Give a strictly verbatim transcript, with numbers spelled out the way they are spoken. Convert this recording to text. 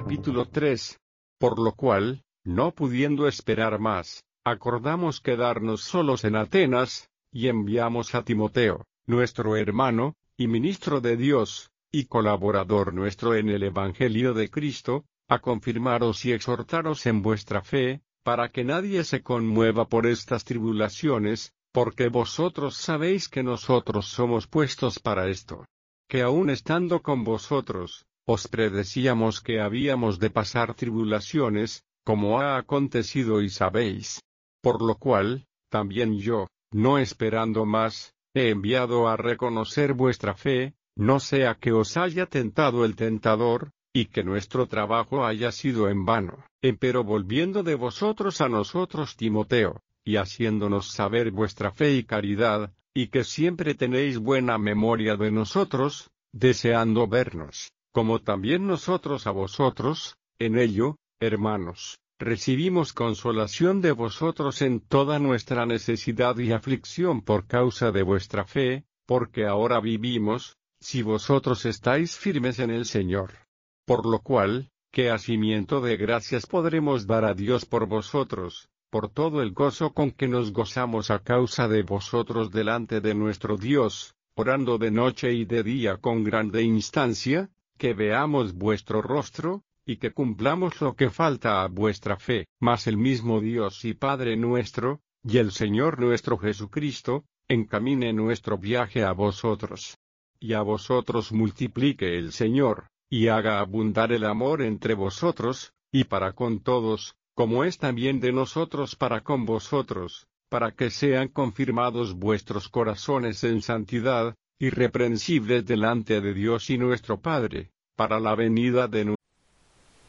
Capítulo tres. Por lo cual, no pudiendo esperar más, acordamos quedarnos solos en Atenas, y enviamos a Timoteo, nuestro hermano, y ministro de Dios, y colaborador nuestro en el Evangelio de Cristo, a confirmaros y exhortaros en vuestra fe, para que nadie se conmueva por estas tribulaciones, porque vosotros sabéis que nosotros somos puestos para esto. Que aun estando con vosotros, os predecíamos que habíamos de pasar tribulaciones, como ha acontecido y sabéis. Por lo cual, también yo, no esperando más, he enviado a reconocer vuestra fe, no sea que os haya tentado el tentador, y que nuestro trabajo haya sido en vano. Empero volviendo de vosotros a nosotros Timoteo, y haciéndonos saber vuestra fe y caridad, y que siempre tenéis buena memoria de nosotros, deseando vernos, como también nosotros a vosotros, en ello, hermanos, recibimos consolación de vosotros en toda nuestra necesidad y aflicción por causa de vuestra fe, porque ahora vivimos, si vosotros estáis firmes en el Señor. Por lo cual, ¿qué hacimiento de gracias podremos dar a Dios por vosotros, por todo el gozo con que nos gozamos a causa de vosotros delante de nuestro Dios, orando de noche y de día con grande instancia, que veamos vuestro rostro, y que cumplamos lo que falta a vuestra fe? Mas el mismo Dios y Padre nuestro, y el Señor nuestro Jesucristo, encamine nuestro viaje a vosotros. Y a vosotros multiplique el Señor, y haga abundar el amor entre vosotros, y para con todos, como es también de nosotros para con vosotros, para que sean confirmados vuestros corazones en santidad, irreprensibles delante de Dios y nuestro Padre, para la venida de